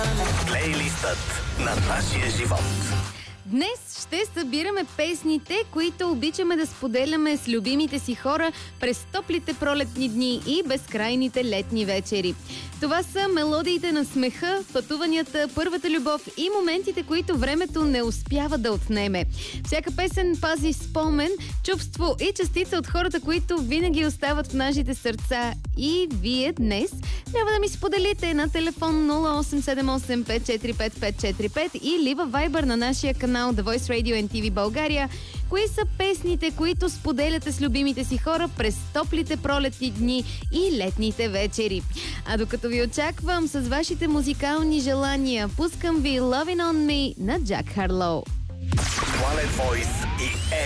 Плейлистът на нашия живот. Днес ще събираме песните, които обичаме да споделяме с любимите си хора през топлите пролетни дни и безкрайните летни вечери. Това са мелодиите на смеха, пътуванията, първата любов и моментите, които времето не успява да отнеме. Всяка песен пази спомен, чувство и частица от хората, които винаги остават в нашите сърца. И вие днес трябва да ми споделите на телефон 0878545545 или във Viber на нашия канал The Voice Radio NTV България. Кои са песните, които споделяте с любимите си хора през топлите пролетни дни и летните вечери? А докато ви очаквам с вашите музикални желания, пускам ви Lovin' on Me на Джак Харлоу. Planet Voice и